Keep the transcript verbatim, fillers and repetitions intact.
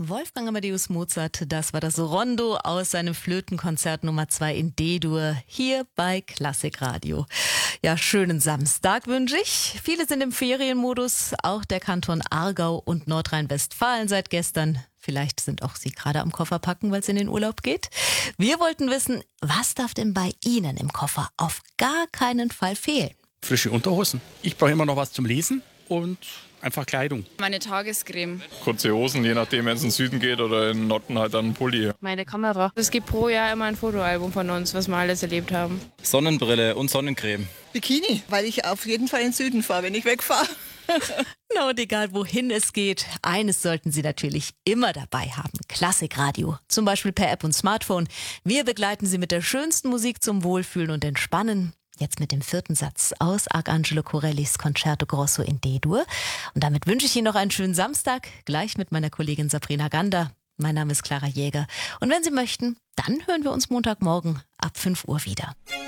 Wolfgang Amadeus Mozart, das war das Rondo aus seinem Flötenkonzert Nummer zwei in D-Dur, hier bei Klassikradio. Ja, schönen Samstag wünsche ich. Viele sind im Ferienmodus, auch der Kanton Aargau und Nordrhein-Westfalen seit gestern. Vielleicht sind auch Sie gerade am Koffer packen, weil es in den Urlaub geht. Wir wollten wissen, was darf denn bei Ihnen im Koffer auf gar keinen Fall fehlen? Frische Unterhosen. Ich brauche immer noch was zum Lesen und einfach Kleidung. Meine Tagescreme. Kurze Hosen, je nachdem, wenn es in den Süden geht oder in den Norden halt dann ein Pulli. Meine Kamera. Es gibt pro Jahr immer ein Fotoalbum von uns, was wir alles erlebt haben. Sonnenbrille und Sonnencreme. Bikini, weil ich auf jeden Fall in den Süden fahre, wenn ich wegfahre. Na, und egal wohin es geht, eines sollten Sie natürlich immer dabei haben. Klassikradio, zum Beispiel per App und Smartphone. Wir begleiten Sie mit der schönsten Musik zum Wohlfühlen und Entspannen. Jetzt mit dem vierten Satz aus Arcangelo Corellis Concerto Grosso in D-Dur. Und damit wünsche ich Ihnen noch einen schönen Samstag, gleich mit meiner Kollegin Sabrina Gander. Mein Name ist Clara Jäger. Und wenn Sie möchten, dann hören wir uns Montagmorgen ab fünf Uhr wieder.